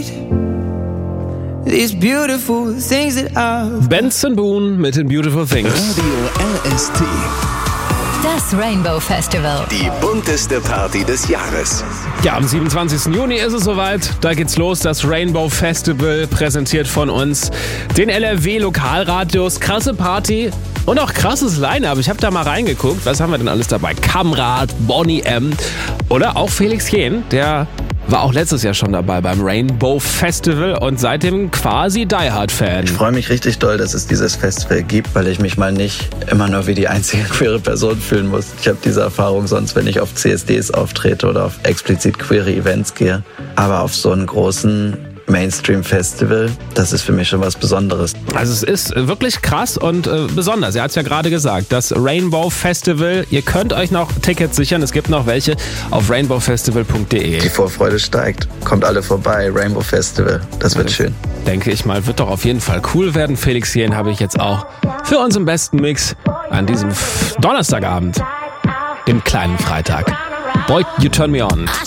These beautiful things that I've... Benson Boone mit den Beautiful Things. Radio LST. Das Rainbow Festival. Die bunteste Party des Jahres. Ja, am 27. Juni ist es soweit. Da geht's los, das Rainbow Festival, präsentiert von uns, den LRW Lokalradios. Krasse Party und auch krasses Line-Up. Ich habe da mal reingeguckt. Was haben wir denn alles dabei? Kamrat, Bonnie M. Oder auch Felix Jähn, der war auch letztes Jahr schon dabei beim Rainbow Festival und seitdem quasi Die Hard Fan. Ich freue mich richtig doll, dass es dieses Festival gibt, weil ich mich mal nicht immer nur wie die einzige queere Person fühlen muss. Ich habe diese Erfahrung sonst, wenn ich auf CSDs auftrete oder auf explizit queere Events gehe. Aber auf so einen großen Mainstream-Festival, das ist für mich schon was Besonderes. Also es ist wirklich krass und besonders. Er hat es ja gerade gesagt, das Rainbow Festival. Ihr könnt euch noch Tickets sichern. Es gibt noch welche auf rainbowfestival.de. Die Vorfreude steigt. Kommt alle vorbei. Rainbow Festival. Das wird schön. Denke ich mal, wird doch auf jeden Fall cool werden. Felix Jähn habe ich jetzt auch für uns im besten Mix an diesem Donnerstagabend, dem kleinen Freitag. Boy, you turn me on.